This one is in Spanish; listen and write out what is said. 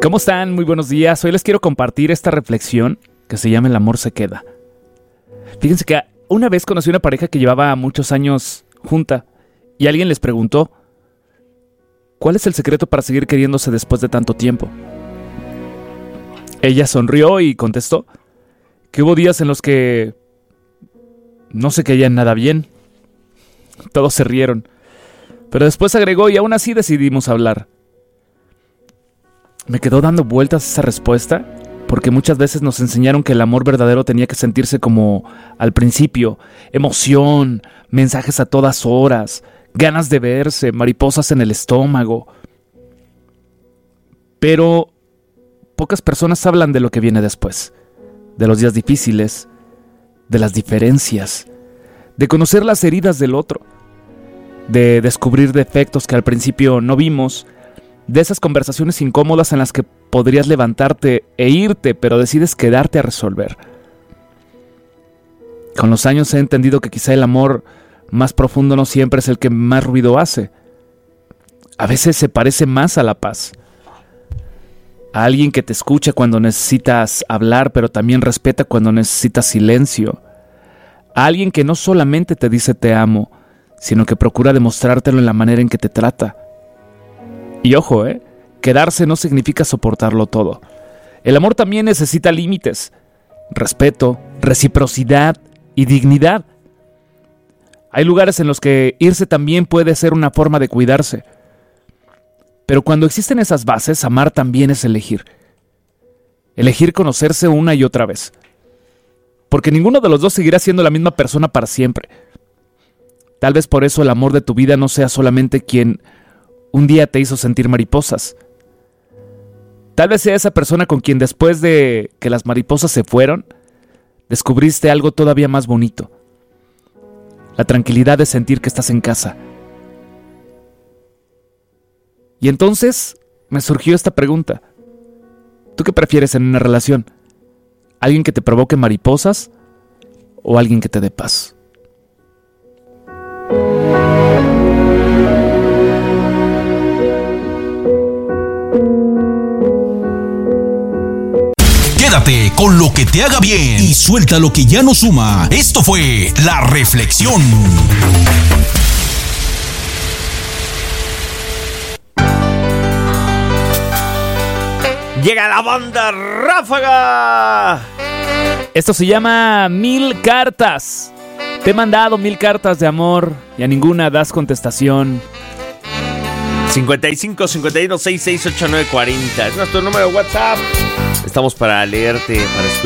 ¿Cómo están? Muy buenos días. Hoy les quiero compartir esta reflexión que se llama El amor se queda. Fíjense que una vez conocí una pareja que llevaba muchos años junta y alguien les preguntó: ¿cuál es el secreto para seguir queriéndose después de tanto tiempo? Ella sonrió y contestó que hubo días en los que no se caían nada bien. Todos se rieron, pero después agregó: y aún así decidimos hablar. Me quedó dando vueltas esa respuesta, porque muchas veces nos enseñaron que el amor verdadero tenía que sentirse como al principio: emoción, mensajes a todas horas, ganas de verse, mariposas en el estómago. Pero pocas personas hablan de lo que viene después, de los días difíciles, de las diferencias, de conocer las heridas del otro, de descubrir defectos que al principio no vimos, de esas conversaciones incómodas en las que podrías levantarte e irte, pero decides quedarte a resolver. Con los años he entendido que quizá el amor más profundo no siempre es el que más ruido hace. A veces se parece más a la paz. A alguien que te escucha cuando necesitas hablar, pero también respeta cuando necesitas silencio. A alguien que no solamente te dice te amo, sino que procura demostrártelo en la manera en que te trata. Y ojo, quedarse no significa soportarlo todo. El amor también necesita límites, respeto, reciprocidad y dignidad. Hay lugares en los que irse también puede ser una forma de cuidarse. Pero cuando existen esas bases, amar también es elegir. Elegir conocerse una y otra vez. Porque ninguno de los dos seguirá siendo la misma persona para siempre. Tal vez por eso el amor de tu vida no sea solamente quien un día te hizo sentir mariposas. Tal vez sea esa persona con quien después de que las mariposas se fueron, descubriste algo todavía más bonito. La tranquilidad de sentir que estás en casa. Y entonces me surgió esta pregunta: ¿tú qué prefieres en una relación? ¿Alguien que te provoque mariposas o alguien que te dé paz? Quédate con lo que te haga bien y suelta lo que ya no suma. Esto fue La Reflexión. Llega la banda Ráfaga. Esto se llama 1000 cartas. Te he mandado 1000 cartas de amor y a ninguna das contestación. 55 51 66 89 40 es nuestro número de WhatsApp. Estamos para leerte, para escuchar.